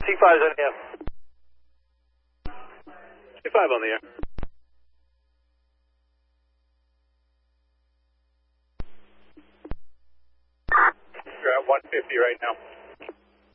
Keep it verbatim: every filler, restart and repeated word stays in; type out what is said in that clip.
T five's on the air. T five on the air. You're at one fifty right now.